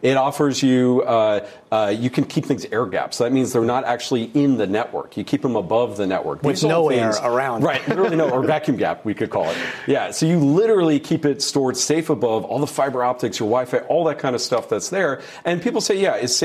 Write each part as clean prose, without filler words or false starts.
It offers you, you can keep things air gapped. So that means they're not actually in the network. You keep them above the network. With no air around. Right, literally no, or vacuum gap, we could call it. Yeah, so you literally keep it stored safe above all the fiber optics, your Wi-Fi, all that kind of stuff that's there. And people say, yeah, is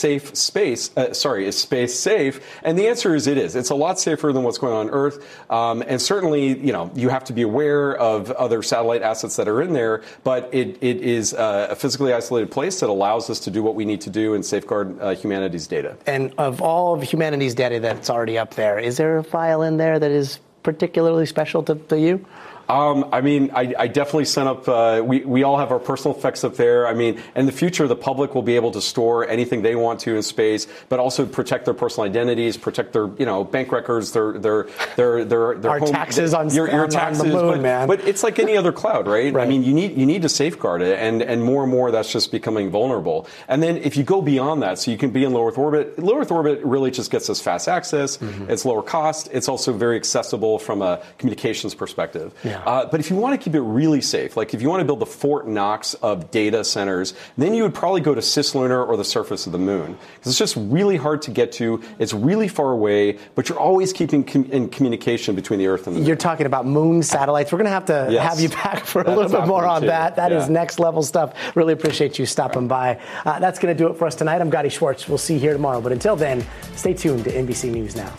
space safe? And the answer is it is. It's a lot safer than what's going on Earth. And certainly, you have to be aware of other satellite assets that are in there, but it is a physically isolated place that allows us to do what we need to do and safeguard humanity's data. And of all of humanity's data that's already up there, is there a file in there that is particularly special to you? I definitely sent up, we all have our personal effects up there. In the future, the public will be able to store anything they want to in space, but also protect their personal identities, protect their, bank records, their our home, taxes on your taxes, on the moon, man. But it's like any other cloud, right? Right. You need to safeguard it, and more that's just becoming vulnerable. And then if you go beyond that, so you can be in low Earth orbit really just gets us fast access. Mm-hmm. It's lower cost. It's also very accessible from a communications perspective. Yeah. But if you want to keep it really safe, like if you want to build the Fort Knox of data centers, then you would probably go to cislunar or the surface of the moon. Because it's just really hard to get to. It's really far away, but you're always keeping in communication between the Earth and the moon. You're talking about moon satellites. We're going to have to have you back for a little bit more on that. That is next level stuff. Really appreciate you stopping by. That's going to do it for us tonight. I'm Gadi Schwartz. We'll see you here tomorrow. But until then, stay tuned to NBC News Now.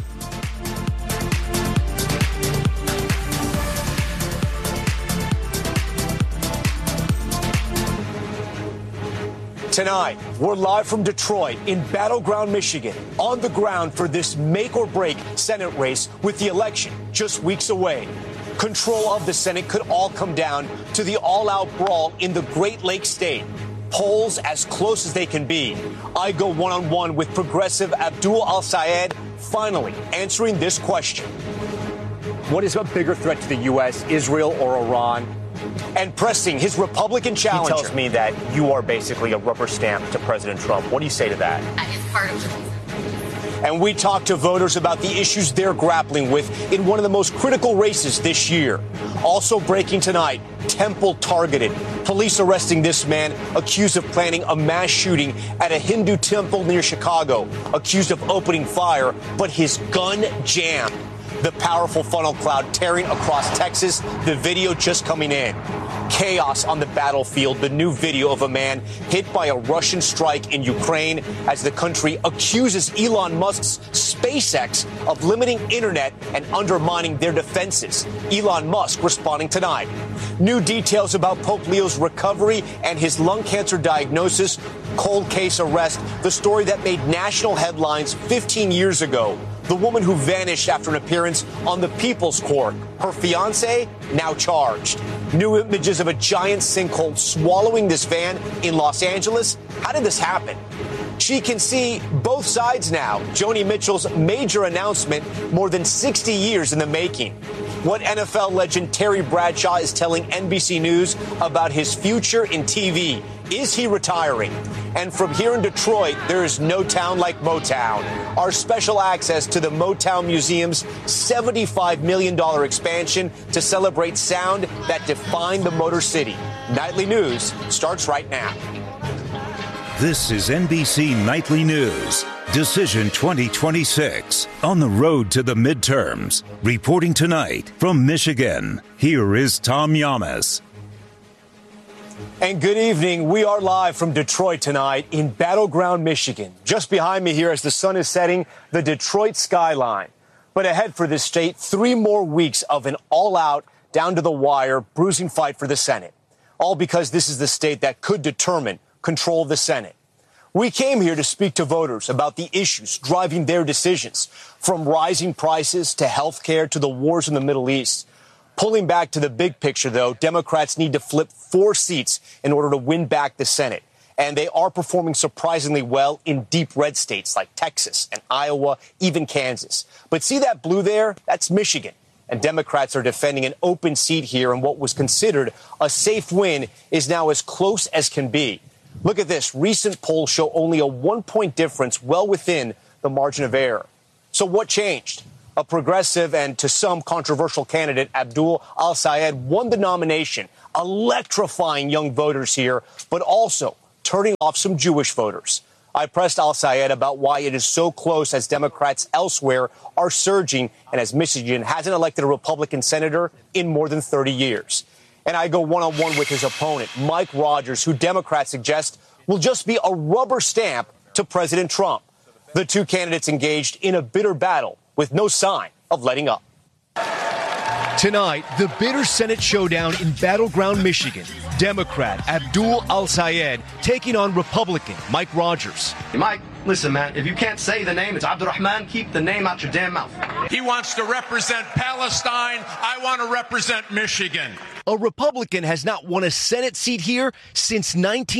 Tonight, we're live from Detroit in Battleground, Michigan, on the ground for this make-or-break Senate race with the election just weeks away. Control of the Senate could all come down to the all-out brawl in the Great Lakes state. Polls as close as they can be. I go one-on-one with progressive Abdul Al-Sayed, finally answering this question. What is a bigger threat to the U.S., Israel or Iran? And pressing his Republican challenger. He tells me that you are basically a rubber stamp to President Trump. What do you say to that? That is part of the reason. And we talk to voters about the issues they're grappling with in one of the most critical races this year. Also breaking tonight, Temple targeted. Police arresting this man accused of planning a mass shooting at a Hindu temple near Chicago, accused of opening fire, but his gun jammed. The powerful funnel cloud tearing across Texas, the video just coming in. Chaos on the battlefield, the new video of a man hit by a Russian strike in Ukraine as the country accuses Elon Musk's SpaceX of limiting internet and undermining their defenses. Elon Musk responding tonight. New details about Pope Leo's recovery and his lung cancer diagnosis, cold case arrest, the story that made national headlines 15 years ago. The woman who vanished after an appearance on the People's Court. Her fiancé now charged. New images of a giant sinkhole swallowing this van in Los Angeles. How did this happen? She can see both sides now. Joni Mitchell's major announcement, more than 60 years in the making. What NFL legend Terry Bradshaw is telling NBC News about his future in TV. Is he retiring? And from here in Detroit, there is no town like Motown. Our special access to the Motown Museum's $75 million expansion to celebrate sound that defined the Motor City. Nightly News starts right now. This is NBC Nightly News. Decision 2026. On the road to the midterms. Reporting tonight from Michigan, here is Tom Yamas. And good evening. We are live from Detroit tonight in Battleground, Michigan. Just behind me here as the sun is setting, the Detroit skyline. But ahead for this state, 3 more weeks of an all-out, down-to-the-wire, bruising fight for the Senate. All because this is the state that could determine control of the Senate. We came here to speak to voters about the issues driving their decisions, from rising prices to health care to the wars in the Middle East. Pulling back to the big picture, though, Democrats need to flip 4 seats in order to win back the Senate. And they are performing surprisingly well in deep red states like Texas and Iowa, even Kansas. But see that blue there? That's Michigan. And Democrats are defending an open seat here, and what was considered a safe win is now as close as can be. Look at this. Recent polls show only a 1-point difference, well within the margin of error. So what changed? A progressive and to some controversial candidate, Abdul Al-Sayed, won the nomination, electrifying young voters here, but also turning off some Jewish voters. I pressed Al-Sayed about why it is so close as Democrats elsewhere are surging and as Michigan hasn't elected a Republican senator in more than 30 years. And I go one-on-one with his opponent, Mike Rogers, who Democrats suggest will just be a rubber stamp to President Trump. The two candidates engaged in a bitter battle with no sign of letting up. Tonight, the bitter Senate showdown in battleground Michigan. Democrat Abdul Al-Sayed taking on Republican Mike Rogers. Mike, listen, man, if you can't say the name, it's Abdurrahman, keep the name out your damn mouth. He wants to represent Palestine. I want to represent Michigan. A Republican has not won a Senate seat here since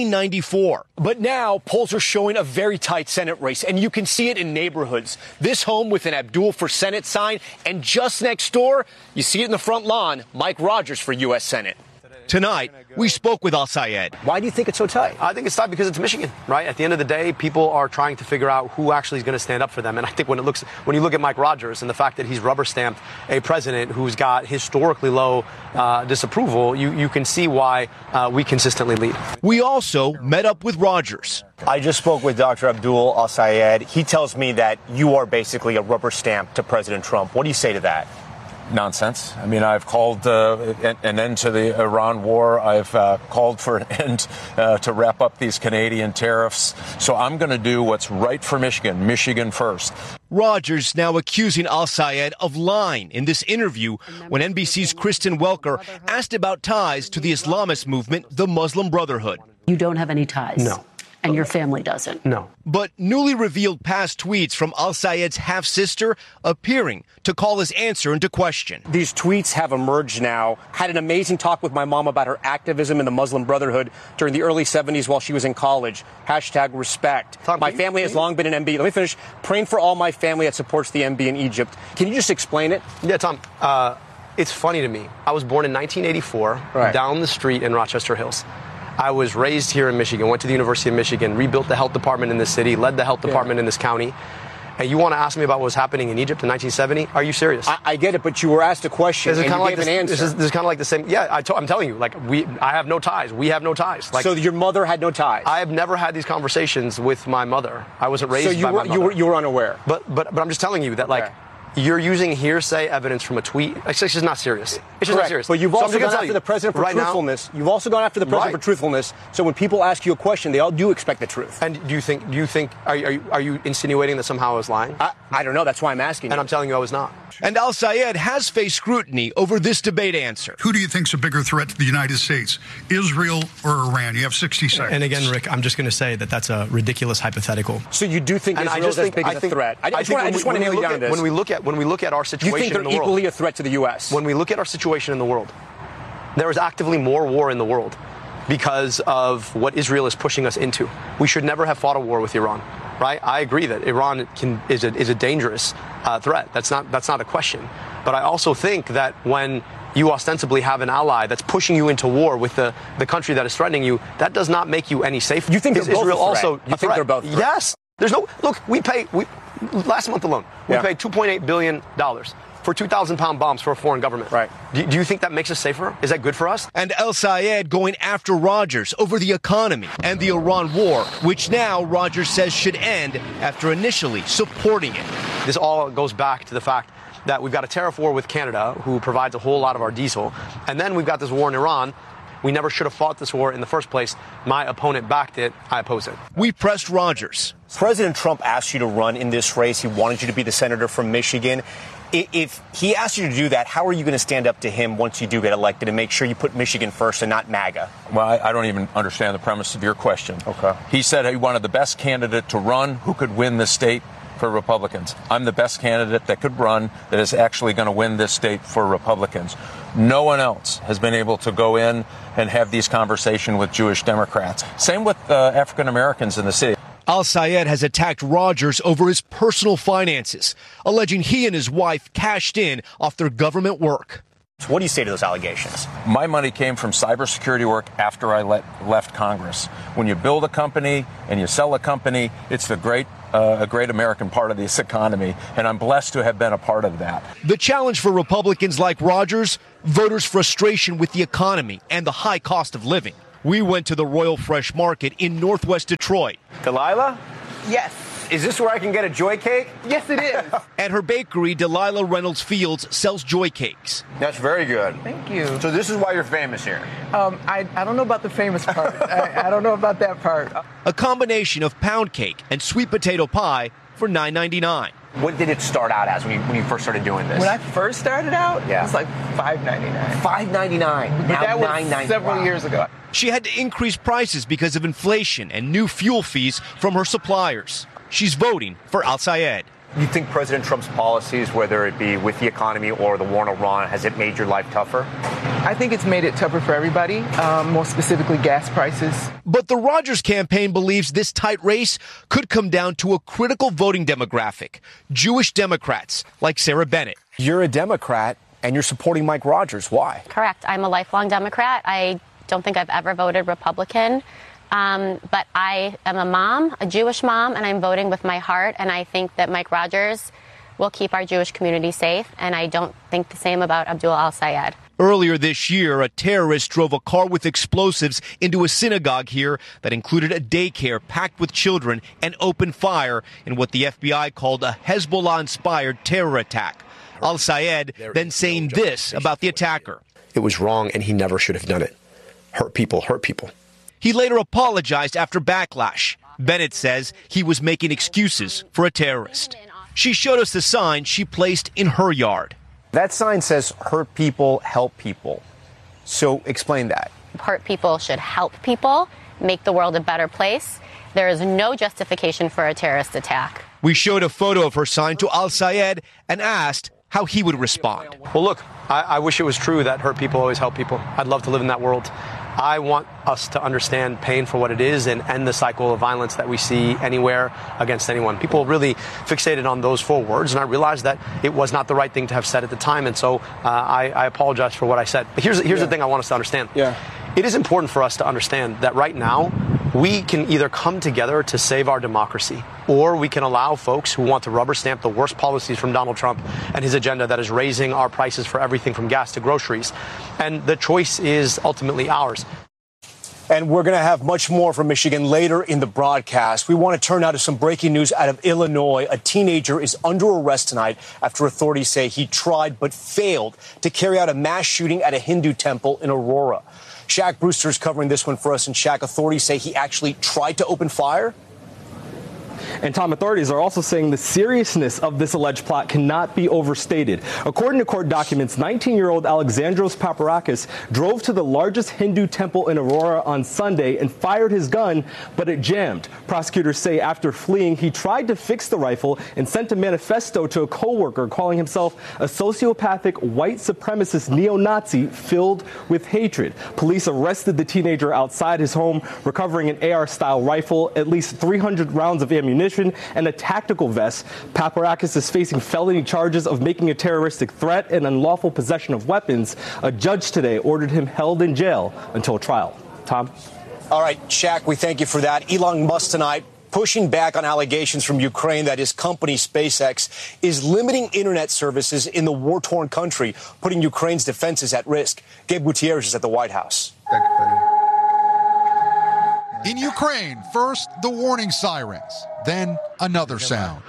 1994. But now polls are showing a very tight Senate race, and you can see it in neighborhoods. This home with an Abdul for Senate sign, and just next door, you see it in the front lawn, Mike Rogers for U.S. Senate. Tonight, we spoke with Al-Sayed. Why do you think it's so tight? I think it's tight because it's Michigan, right? At the end of the day, people are trying to figure out who actually is going to stand up for them. And I think when you look at Mike Rogers and the fact that he's rubber stamped a president who's got historically low disapproval, you can see why we consistently lead. We also met up with Rogers. I just spoke with Dr. Abdul Al-Sayed. He tells me that you are basically a rubber stamp to President Trump. What do you say to that? Nonsense. I mean, I've called an end to the Iran war. I've called for an end to wrap up these Canadian tariffs. So I'm going to do what's right for Michigan, Michigan first. Rogers now accusing Al-Sayed of lying in this interview when NBC's Kristen Welker asked about ties to the Islamist movement, the Muslim Brotherhood. You don't have any ties? No. And your family doesn't? No. But newly revealed past tweets from Al-Sayed's half-sister appearing to call his answer into question. These tweets have emerged now. Had an amazing talk with my mom about her activism in the Muslim Brotherhood during the early 70s while she was in college. #respect. My family has long been an MB. Let me finish. Praying for all my family that supports the MB in Egypt. Can you just explain it? Yeah, Tom. It's funny to me. I was born in 1984 down the street in Rochester Hills. I was raised here in Michigan, went to the University of Michigan, rebuilt the health department in this city, led the health department in this county. And you want to ask me about what was happening in Egypt in 1970? Are you serious? I get it, but you were asked a question and you gave an answer. This is kind of like the same. Yeah, I'm telling you, I have no ties. We have no ties. So your mother had no ties? I have never had these conversations with my mother. I wasn't raised by my mother. You were unaware? But I'm just telling you that, you're using hearsay evidence from a tweet. It's just not serious. It's just not serious. But you've also gone after the president for truthfulness. You've also gone after the president for truthfulness. So when people ask you a question, they all do expect the truth. And do you think? Are you insinuating that somehow I was lying? I don't know. That's why I'm asking. And I'm telling you, I was not. And Al-Sayed has faced scrutiny over this debate answer. Who do you think's a bigger threat to the United States, Israel or Iran? You have 60 seconds. And again, Rick, I'm just going to say that that's a ridiculous hypothetical. So you do think Israel is as big as a threat? I just want to nail you down on this. When we look at our situation, you think they're equally a threat to the U.S.? When we look at our situation in the world, there is actively more war in the world because of what Israel is pushing us into. We should never have fought a war with Iran, right? I agree that Iran is a dangerous threat. That's not a question. But I also think that when you ostensibly have an ally that's pushing you into war with the country that is threatening you, that does not make you any safer. You think they're both Israel a threat? You think they're both a threat? Yes. There's no look. Last month alone, we paid $2.8 billion for 2,000-pound bombs for a foreign government. Right. Do you think that makes us safer? Is that good for us? And Al-Sayed going after Rogers over the economy and the Iran war, which now Rogers says should end after initially supporting it. This all goes back to the fact that we've got a tariff war with Canada, who provides a whole lot of our diesel, and then we've got this war in Iran. We never should have fought this war in the first place. My opponent backed it. I oppose it. We pressed Rogers. President Trump asked you to run in this race. He wanted you to be the senator from Michigan. If he asked you to do that, how are you going to stand up to him once you do get elected and make sure you put Michigan first and not MAGA? Well, I don't even understand the premise of your question. Okay. He said he wanted the best candidate to run who could win the state for Republicans. I'm the best candidate that could run that is actually going to win this state for Republicans. No one else has been able to go in and have these conversations with Jewish Democrats. Same with African Americans in the city. Al-Sayed has attacked Rogers over his personal finances, alleging he and his wife cashed in off their government work. So what do you say to those allegations? My money came from cybersecurity work after I left Congress. When you build a company and you sell a company, it's a great American part of this economy, and I'm blessed to have been a part of that. The challenge for Republicans like Rogers, voters' frustration with the economy and the high cost of living. We went to the Royal Fresh Market in Northwest Detroit. Delilah? Yes. Is this where I can get a joy cake? Yes, it is. At her bakery, Delilah Reynolds Fields sells joy cakes. That's very good. Thank you. So this is why you're famous here. I don't know about the famous part. I don't know about that part. A combination of pound cake and sweet potato pie for $9.99. What did it start out as when you first started doing this? When I first started out, it was like $5.99. $5.99. But Now that was $9.99. several years ago. She had to increase prices because of inflation and new fuel fees from her suppliers. She's voting for Al-Sayed. You think President Trump's policies, whether it be with the economy or the war in Iran, has it made your life tougher? I think it's made it tougher for everybody, more specifically gas prices. But the Rogers campaign believes this tight race could come down to a critical voting demographic, Jewish Democrats like Sarah Bennett. You're a Democrat and you're supporting Mike Rogers. Why? Correct. I'm a lifelong Democrat. I don't think I've ever voted Republican. But I am a mom, a Jewish mom, and I'm voting with my heart. And I think that Mike Rogers will keep our Jewish community safe. And I don't think the same about Abdul Al-Sayed. Earlier this year, a terrorist drove a car with explosives into a synagogue here that included a daycare packed with children and opened fire in what the FBI called a Hezbollah-inspired terror attack. Al-Sayed then saying this about the attacker. It was wrong, and he never should have done it. Hurt people, hurt people. He later apologized after backlash. Bennett says he was making excuses for a terrorist. She showed us the sign she placed in her yard. That sign says hurt people, help people. So explain that. Hurt people should help people, make the world a better place. There is no justification for a terrorist attack. We showed a photo of her sign to Al-Sayed and asked how he would respond. Well, look, I wish it was true that hurt people always help people. I'd love to live in that world. I want us to understand pain for what it is and end the cycle of violence that we see anywhere against anyone. People really fixated on those 4 words, and I realized that it was not the right thing to have said at the time, and so I apologize for what I said. But here's the thing I want us to understand. It is important for us to understand that right now, we can either come together to save our democracy, or we can allow folks who want to rubber stamp the worst policies from Donald Trump and his agenda that is raising our prices for everything from gas to groceries. And the choice is ultimately ours. And we're going to have much more from Michigan later in the broadcast. We want to turn now to some breaking news out of Illinois. A teenager is under arrest tonight after authorities say he tried but failed to carry out a mass shooting at a Hindu temple in Aurora. Shaq Brewster is covering this one for us. And Shaq, authorities say he actually tried to open fire. And Tom, authorities are also saying the seriousness of this alleged plot cannot be overstated. According to court documents, 19-year-old Alexandros Paparakis drove to the largest Hindu temple in Aurora on Sunday and fired his gun, but it jammed. Prosecutors say after fleeing, he tried to fix the rifle and sent a manifesto to a co-worker calling himself a sociopathic white supremacist neo-Nazi filled with hatred. Police arrested the teenager outside his home, recovering an AR-style rifle, at least 300 rounds of ammunition, and a tactical vest. Paparakis is facing felony charges of making a terroristic threat and unlawful possession of weapons. A judge today ordered him held in jail until trial. Tom? All right, Shaq, we thank you for that. Elon Musk tonight pushing back on allegations from Ukraine that his company, SpaceX, is limiting internet services in the war-torn country, putting Ukraine's defenses at risk. Gabe Gutierrez is at the White House. Thank you, buddy. In Ukraine, first the warning sirens, then another sound.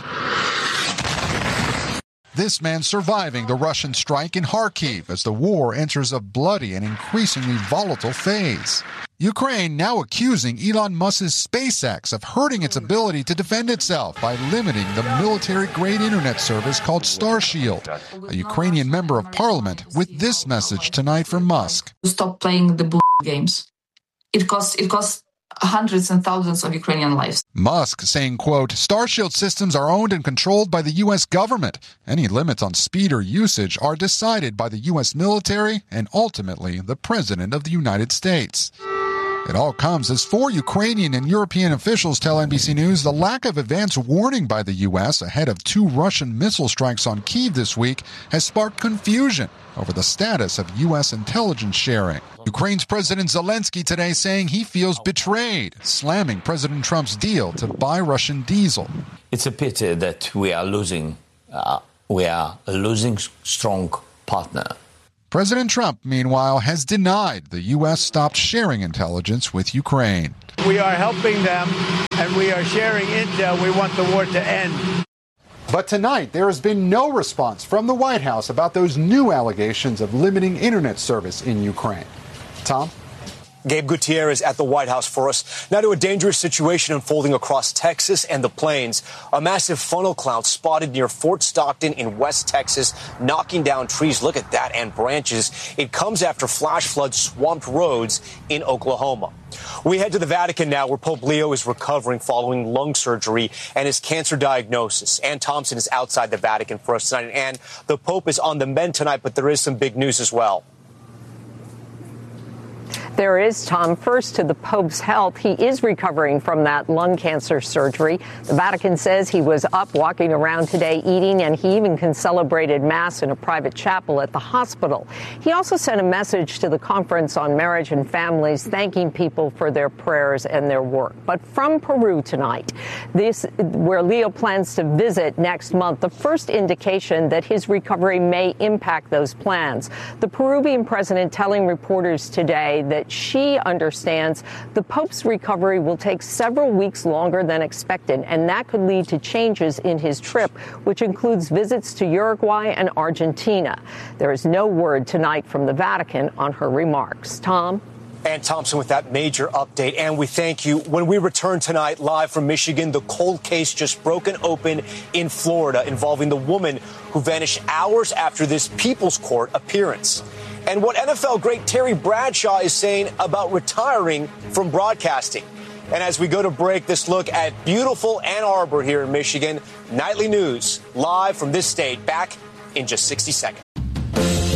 This man surviving the Russian strike in Kharkiv as the war enters a bloody and increasingly volatile phase. Ukraine now accusing Elon Musk's SpaceX of hurting its ability to defend itself by limiting the military-grade internet service called Starshield. A Ukrainian member of parliament with this message tonight from Musk. Stop playing the games. It costs hundreds and thousands of Ukrainian lives. Musk saying, quote, Starshield systems are owned and controlled by the U.S. government. Any limits on speed or usage are decided by the U.S. military and ultimately the President of the United States. It all comes as 4 Ukrainian and European officials tell NBC News the lack of advance warning by the U.S. ahead of 2 Russian missile strikes on Kyiv this week has sparked confusion over the status of U.S. intelligence sharing. Ukraine's President Zelensky today saying he feels betrayed, slamming President Trump's deal to buy Russian diesel. It's a pity that we are losing a strong partner. President Trump, meanwhile, has denied the U.S. stopped sharing intelligence with Ukraine. We are helping them, and we are sharing intel. We want the war to end. But tonight, there has been no response from the White House about those new allegations of limiting internet service in Ukraine. Tom? Gabe Gutierrez at the White House for us. Now to a dangerous situation unfolding across Texas and the plains. A massive funnel cloud spotted near Fort Stockton in West Texas, knocking down trees. Look at that, and branches. It comes after flash floods swamped roads in Oklahoma. We head to the Vatican now, where Pope Leo is recovering following lung surgery and his cancer diagnosis. Ann Thompson is outside the Vatican for us tonight. And the Pope is on the mend tonight, but there is some big news as well. There is, Tom. First, to the Pope's health. He is recovering from that lung cancer surgery. The Vatican says he was up walking around today eating, and he even celebrated Mass in a private chapel at the hospital. He also sent a message to the Conference on Marriage and Families, thanking people for their prayers and their work. But from Peru tonight, where Leo plans to visit next month, the first indication that his recovery may impact those plans. The Peruvian president telling reporters today that she understands the Pope's recovery will take several weeks longer than expected, and that could lead to changes in his trip, which includes visits to Uruguay and Argentina. There is no word tonight from the Vatican on her remarks. Tom? Ann Thompson with that major update. And we thank you. When we return tonight live from Michigan, the cold case just broken open in Florida involving the woman who vanished hours after this People's Court appearance. And what NFL great Terry Bradshaw is saying about retiring from broadcasting. And as we go to break, this look at beautiful Ann Arbor here in Michigan. Nightly News, live from this state, back in just 60 seconds.